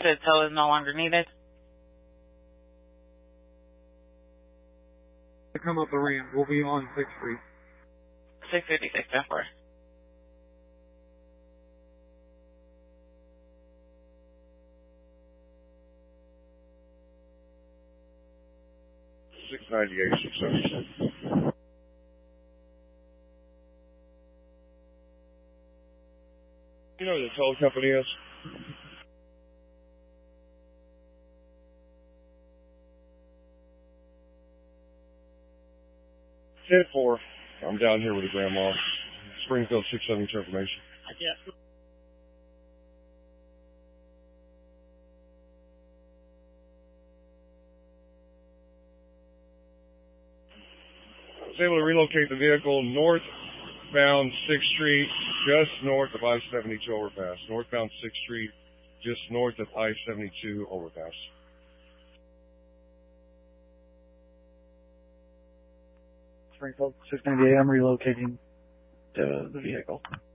The tow is no longer needed. To come up the ramp, we'll be on 6th Street. 656, 10-4. $698,676. You know who the toll company is? $10-4. I'm down here with the grandma. Springfield 670 information. Yeah. I was able to relocate the vehicle northbound 6th Street, just north of I-72 overpass. Northbound 6th Street, just north of I-72 overpass. Springfield 698, I'm relocating the vehicle.